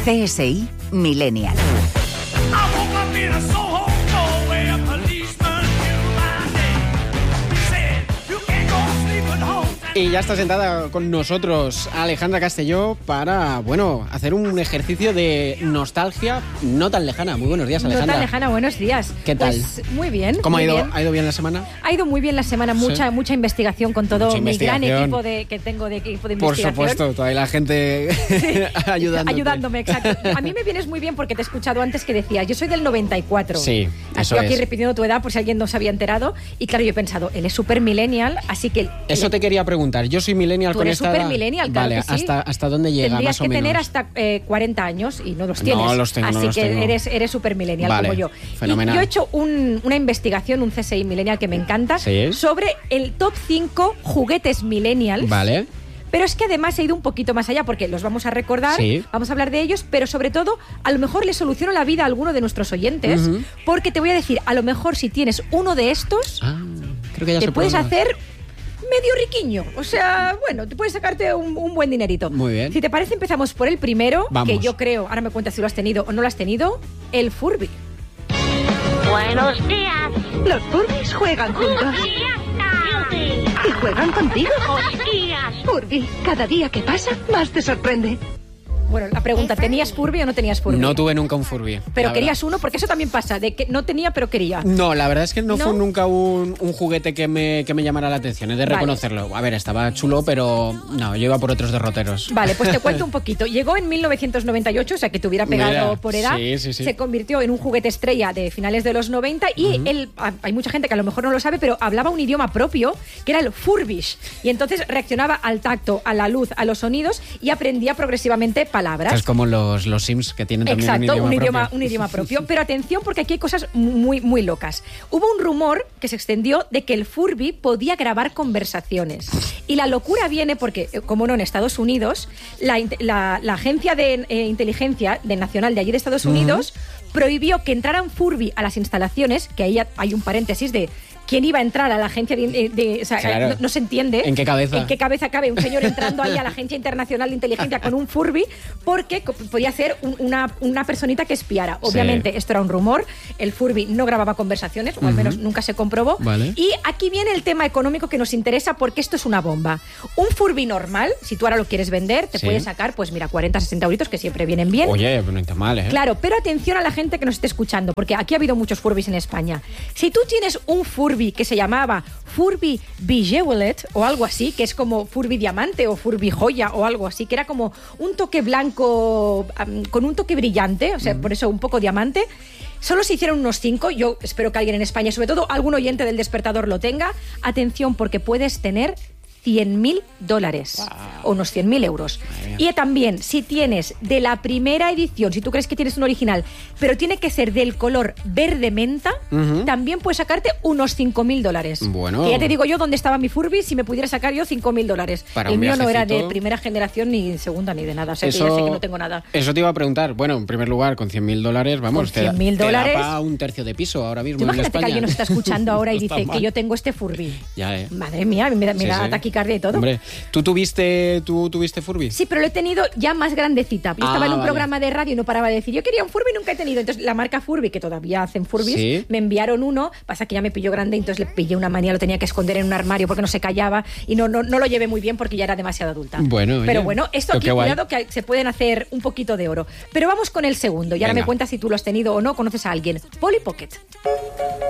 CSI Millennial. Y ya está sentada con nosotros Alejandra Castelló para, hacer un ejercicio de nostalgia no tan lejana. Muy buenos días, Alejandra. No tan lejana, buenos días. ¿Qué tal? Pues muy bien. ¿Cómo ha ido? Bien. ¿Ha ido bien la semana? Ha ido muy bien la semana, mucha investigación con todo mi gran equipo que tengo de equipo de investigación. Por supuesto, toda la gente ayudándome, exacto. A mí me vienes muy bien porque te he escuchado antes que decías, yo soy del 94. Sí, eso aquí es. repitiendo tu edad por si alguien no se había enterado. Y claro, yo he pensado, él es super millennial, así que... Eso te quería preguntar. Yo soy millennial con esta edad. Tú eres super millennial, claro que sí. ¿Hasta dónde llega, Tendrías más o que menos? tener hasta 40 años y no los tienes. No los tengo, así no los que tengo. eres super millennial como yo. Fenomenal. Y yo he hecho una investigación, un CSI millennial que me encanta, ¿Sí? sobre el top 5 juguetes millennials. Vale. Pero es que además he ido un poquito más allá porque los vamos a recordar, sí. Vamos a hablar de ellos, pero sobre todo a lo mejor le soluciono la vida a alguno de nuestros oyentes, porque te voy a decir, a lo mejor si tienes uno de estos, creo que ya te se puedes puede hacer medio riquiño. O sea, te puedes sacarte un buen dinerito. Muy bien. Si te parece, empezamos por el primero, Vamos. que yo creo, ahora me cuentas si lo has tenido o no lo has tenido, el Furby. Buenos días. Los Furbies juegan juntos. ¡Yupi! Y juegan contigo. ¡Hostias! Furby, cada día que pasa, más te sorprende. Bueno, la pregunta, ¿tenías Furby o no tenías Furby? No tuve nunca un Furby. Pero querías uno, porque eso también pasa, de que no tenía, pero quería. No, la verdad es que no ¿No? fue nunca un juguete que me llamara la atención, he de reconocerlo. A ver, estaba chulo, pero no, yo iba por otros derroteros. Vale, pues te cuento un poquito. Llegó en 1998, o sea que te hubiera pegado Mira, por edad. sí. Se convirtió en un juguete estrella de finales de los 90 y hay mucha gente que a lo mejor no lo sabe, pero hablaba un idioma propio, que era el Furbish. Y entonces reaccionaba al tacto, a la luz, a los sonidos y aprendía progresivamente palabras. Es como los Sims, que tienen también un idioma propio. Pero atención, porque aquí hay cosas muy, muy locas. Hubo un rumor que se extendió de que el Furby podía grabar conversaciones. Y la locura viene porque, como no, en Estados Unidos, la agencia de inteligencia nacional de allí de Estados Unidos prohibió que entraran Furby a las instalaciones, que ahí hay un paréntesis de... ¿Quién iba a entrar a la agencia o sea, claro. no se entiende. ¿En qué cabeza? ¿En qué cabeza cabe un señor entrando ahí a la Agencia Internacional de Inteligencia con un Furby? Porque podía ser una personita que espiara. Obviamente, esto era un rumor. El Furby no grababa conversaciones, o al menos nunca se comprobó. Vale. Y aquí viene el tema económico que nos interesa, porque esto es una bomba. Un Furby normal, si tú ahora lo quieres vender, te puedes sacar, 40, 60 euritos, que siempre vienen bien. Oye, pero no está mal, ¿eh? Claro, pero atención a la gente que nos esté escuchando, porque aquí ha habido muchos Furbys en España. Si tú tienes un Furby que se llamaba Furby Bejeweled o algo así, que es como Furby Diamante o Furby Joya o algo así, que era como un toque blanco con un toque brillante, o sea, por eso un poco diamante. Solo se hicieron unos 5, yo espero que alguien en España, sobre todo algún oyente del Despertador lo tenga. Atención, porque puedes tener $100.000 o unos 100.000 euros. Y también, si tienes de la primera edición, si tú crees que tienes un original, pero tiene que ser del color verde menta, también puedes sacarte unos $5.000. Bueno. Que ya te digo yo dónde estaba mi Furby si me pudiera sacar yo $5.000. El mío no era de primera generación, ni segunda, ni de nada. O sea, que ya sé que no tengo nada. Eso te iba a preguntar. Bueno, en primer lugar, con $100.000, vamos, con $100.000 te da para un tercio de piso ahora mismo en Imagínate España. que alguien nos está escuchando ahora y No está dice mal. que yo tengo este Furby. Ya, Madre mía, me da taquicardia y todo. Hombre, ¿tú tuviste Furby? Sí, pero lo he tenido ya más grandecita. Yo estaba en un programa de radio y no paraba de decir, yo quería un Furby y nunca he tenido. Entonces la marca Furby, que todavía hacen Furbys, me enviaron uno. Pasa que ya me pilló grande, entonces le pillé una manía, lo tenía que esconder en un armario porque no se callaba y no lo llevé muy bien porque ya era demasiado adulta. Bueno, pero oye, bueno, esto aquí, cuidado, que se pueden hacer un poquito de oro. Pero vamos con el segundo. Y ahora me cuentas si tú lo has tenido o no, conoces a alguien. Polly Pocket.